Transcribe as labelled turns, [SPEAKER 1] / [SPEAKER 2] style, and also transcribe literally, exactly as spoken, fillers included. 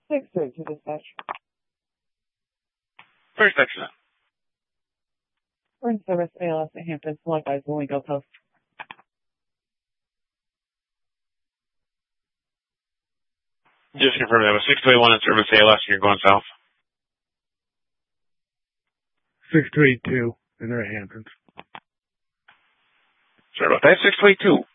[SPEAKER 1] six three two dispatch.
[SPEAKER 2] First section.
[SPEAKER 1] We're in service A L S at Hampton. Select guys when we go post.
[SPEAKER 2] Just confirm that was six two eight one in service A L S and you're going south.
[SPEAKER 3] six two eight two, and they're at Hamptons.
[SPEAKER 2] Sorry about that. six two eight two.